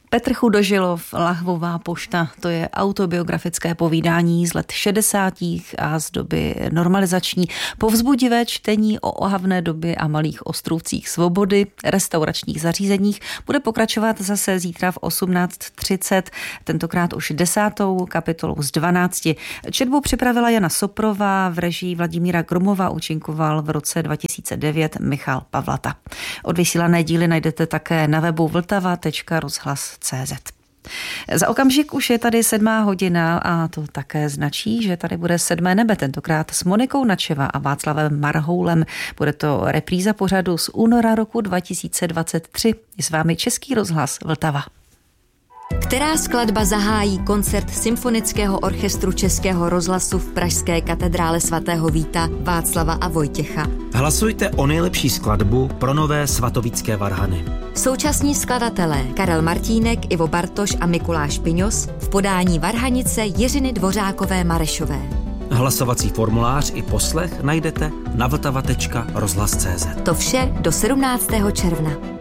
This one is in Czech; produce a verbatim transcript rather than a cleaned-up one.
Petr Chudožilov, Lahvová pošta, to je autobiografické povídání z let šedesátých a z doby normalizační. Povzbudivé čtení o ohavné době a malých ostrůvcích svobody, restauračních zařízeních bude pokračovat zase zítra v osmnáct třicet, tentokrát už desátou kapitolou z dvanácti. Četbu připravila Jana Soprová, v režii Vladimíra Gromova účinkoval v roce dva tisíce devět Michal Pavlata. Odvysílané díly najdete také na webu vltava tečka rozhlas tečka cé zet. Za okamžik už je tady sedmá hodina a to také značí, že tady bude sedmé nebe, tentokrát s Monikou Načeva a Václavem Marhoulem. Bude to repríza pořadu z února roku dva tisíce dvacet tři. Je s vámi Český rozhlas Vltava. Která skladba zahájí koncert Symfonického orchestru Českého rozhlasu v pražské katedrále svatého Víta, Václava a Vojtěcha? Hlasujte o nejlepší skladbu pro nové svatovícké varhany. Současní skladatelé Karel Martínek, Ivo Bartoš a Mikuláš Piňos v podání varhanice Jiřiny Dvořákové Marešové. Hlasovací formulář i poslech najdete na vltava tečka rozhlas tečka cé zet. To vše do sedmnáctého června.